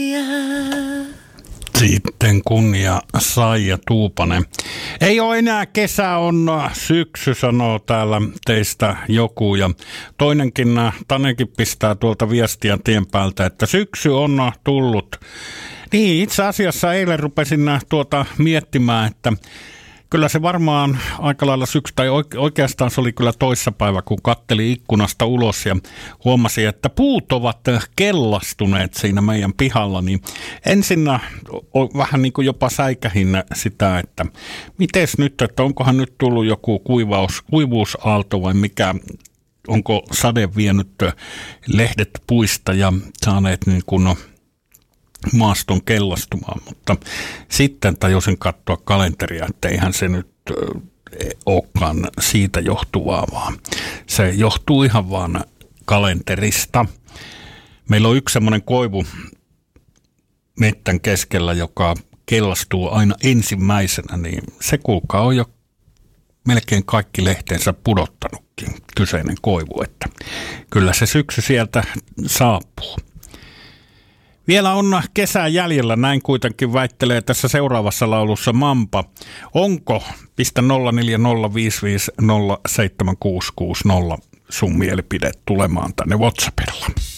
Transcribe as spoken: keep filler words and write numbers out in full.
Sitten kunnia Saija Tuupanen. Ei ole enää kesä, on syksy, sanoo täällä teistä joku. Ja toinenkin, Tanekin pistää tuolta viestiä tien päältä, että syksy on tullut. Niin, itse asiassa eilen rupesin tuota miettimään, että kyllä se varmaan aika lailla syksy, tai oikeastaan se oli kyllä toissapäivä, kun katteli ikkunasta ulos ja huomasi, että puut ovat kellastuneet siinä meidän pihalla, niin ensinnä vähän niin kuin jopa säikähin sitä, että mites nyt, että onkohan nyt tullut joku kuivaus, kuivuusaalto vai mikä, onko sade vienyt lehdet puista ja saaneet niin kuin maaston kellastumaan, mutta sitten tajusin katsoa kalenteria, että eihän se nyt olekaan siitä johtuvaa, vaan se johtuu ihan vaan kalenterista. Meillä on yksi semmoinen koivu mettän keskellä, joka kellastuu aina ensimmäisenä, niin se kuulkaa on jo melkein kaikki lehteensä pudottanutkin, kyseinen koivu, että kyllä se syksy sieltä saapuu. Vielä on kesää jäljellä, näin kuitenkin väittelee tässä seuraavassa laulussa Mampa. Onko? Pistä nolla neljä nolla viisi viisi nolla seitsemän kuusi kuusi nolla sun mielipide tulemaan tänne WhatsAppilla.